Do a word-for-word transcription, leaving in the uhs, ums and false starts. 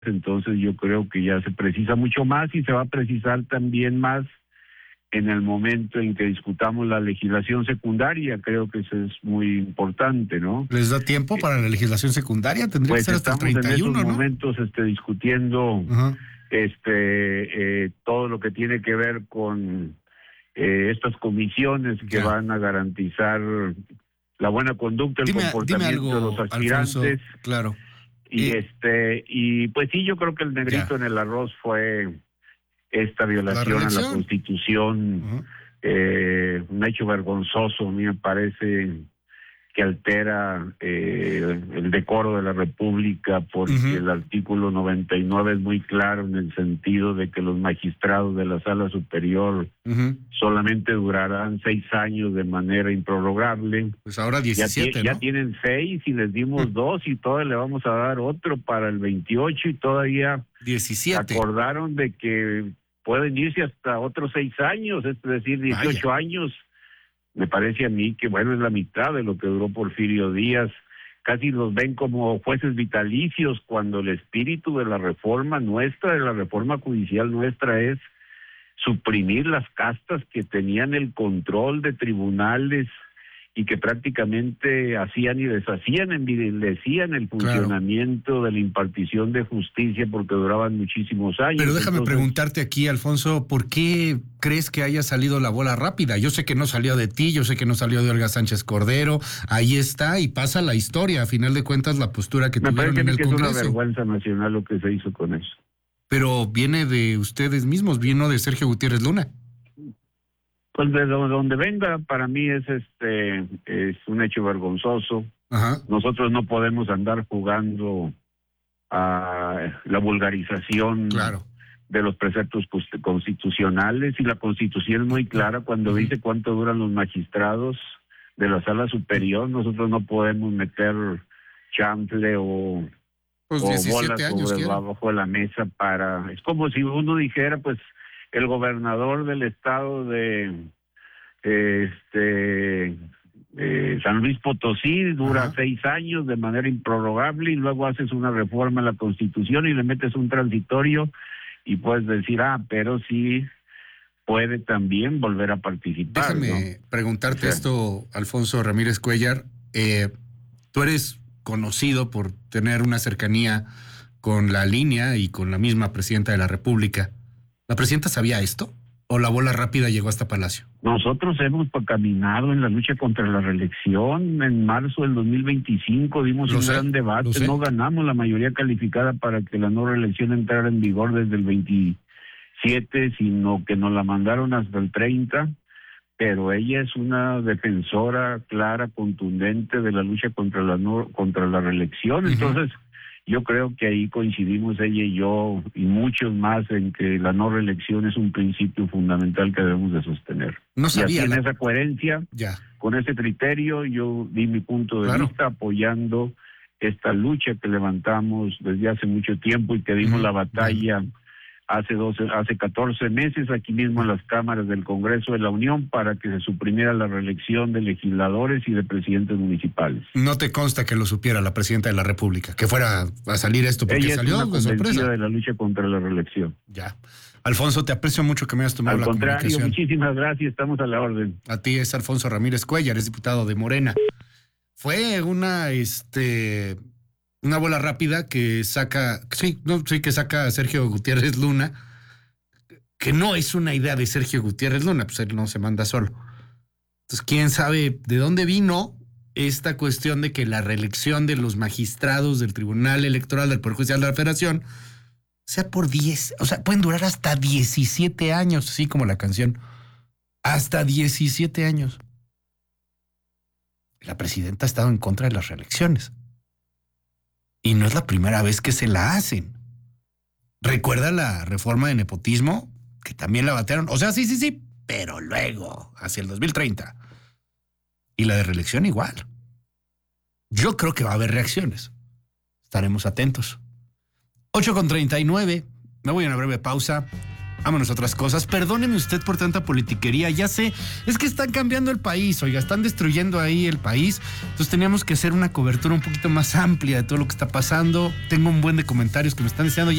entonces yo creo que ya se precisa mucho más y se va a precisar también más en el momento en que discutamos la legislación secundaria. Creo que eso es muy importante, ¿no? ¿Les da tiempo para la legislación secundaria? Tendría Pues que ser hasta el treinta y uno, en estos ¿no? momentos este, discutiendo uh-huh. este eh, todo lo que tiene que ver con eh, estas comisiones que ya. van a garantizar la buena conducta, el dime, comportamiento dime algo, de los aspirantes. Alfonso, claro. Y eh, este y pues sí, yo creo que el negrito ya. en el arroz fue esta violación ¿La a la Constitución, uh-huh. eh, un hecho vergonzoso. A mí me parece que altera eh, el decoro de la República, porque uh-huh. el artículo noventa y nueve es muy claro en el sentido de que los magistrados de la Sala Superior uh-huh. solamente durarán seis años de manera improrrogable. Pues ahora diecisiete, ya, ¿no? Ya tienen seis y les dimos uh-huh. dos y todavía le vamos a dar otro para el veintiocho y todavía diecisiete. Acordaron de que pueden irse hasta otros seis años, es decir, dieciocho Vaya. años. Me parece a mí que, bueno, es la mitad de lo que duró Porfirio Díaz. Casi los ven como jueces vitalicios, cuando el espíritu de la reforma nuestra, de la reforma judicial nuestra, es suprimir las castas que tenían el control de tribunales y que prácticamente hacían y deshacían, envilecían el funcionamiento claro. de la impartición de justicia, porque duraban muchísimos años. Pero déjame Entonces, preguntarte aquí, Alfonso, ¿por qué crees que haya salido la bola rápida? Yo sé que no salió de ti, yo sé que no salió de Olga Sánchez Cordero, ahí está y pasa la historia, a final de cuentas la postura que Me tuvieron en el que Congreso. Es una vergüenza nacional lo que se hizo con eso. Pero viene de ustedes mismos, vino de Sergio Gutiérrez Luna. Pues de donde venga, para mí es este es un hecho vergonzoso. Ajá. Nosotros no podemos andar jugando a la vulgarización claro. de los preceptos constitucionales, y la Constitución es muy clara cuando uh-huh. dice cuánto duran los magistrados de la Sala Superior. Nosotros no podemos meter chanfle o, pues o bolas años, sobre abajo de la mesa para... Es como si uno dijera, pues, el gobernador del estado de este eh, San Luis Potosí dura Ajá. seis años de manera improrrogable, y luego haces una reforma a la Constitución y le metes un transitorio y puedes decir, ah, pero sí puede también volver a participar. Déjame ¿no? preguntarte o sea, esto, Alfonso Ramírez Cuéllar. Eh, tú eres conocido por tener una cercanía con la línea y con la misma presidenta de la República. ¿La presidenta sabía esto? ¿O la bola rápida llegó hasta Palacio? Nosotros hemos caminado en la lucha contra la reelección. En marzo del dos mil veinticinco dimos lo un sé, gran debate. No ganamos la mayoría calificada para que la no reelección entrara en vigor desde el veintisiete, sino que nos la mandaron hasta el treinta. Pero ella es una defensora clara, contundente de la lucha contra la no, contra la reelección. Uh-huh. Entonces, yo creo que ahí coincidimos ella y yo y muchos más en que la no reelección es un principio fundamental que debemos de sostener. No sabía. Y así, la... en esa coherencia, ya. con ese criterio, yo di mi punto de claro. vista apoyando esta lucha que levantamos desde hace mucho tiempo y que dimos uh-huh. la batalla uh-huh. hace doce, hace catorce meses aquí mismo en las cámaras del Congreso de la Unión para que se suprimiera la reelección de legisladores y de presidentes municipales. No te consta que lo supiera la presidenta de la República, que fuera a salir esto porque Ella salió es una de sorpresa de la lucha contra la reelección. Ya. Alfonso, te aprecio mucho que me hayas tomado Al la contrario, comunicación. Muchísimas gracias, estamos a la orden. A ti es Alfonso Ramírez Cuéllar, es diputado de Morena. Fue una este una bola rápida que saca, sí, no, sí que saca a Sergio Gutiérrez Luna, que no es una idea de Sergio Gutiérrez Luna, pues él no se manda solo. Entonces, quién sabe de dónde vino esta cuestión de que la reelección de los magistrados del Tribunal Electoral del Poder Judicial de la Federación sea por diez, o sea, pueden durar hasta diecisiete años, así como la canción. Hasta diecisiete años. La presidenta ha estado en contra de las reelecciones. Y no es la primera vez que se la hacen. ¿Recuerda la reforma de nepotismo? Que también la batearon. O sea, sí, sí, sí, pero luego, hacia el dos mil treinta. Y la de reelección igual. Yo creo que va a haber reacciones. Estaremos atentos. ocho con treinta y nueve. Me voy a una breve pausa. Vámonos a otras cosas. Perdóneme usted por tanta politiquería. Ya sé, es que están cambiando el país, oiga, están destruyendo ahí el país. Entonces teníamos que hacer una cobertura un poquito más amplia de todo lo que está pasando. Tengo un buen de comentarios que me están deseando.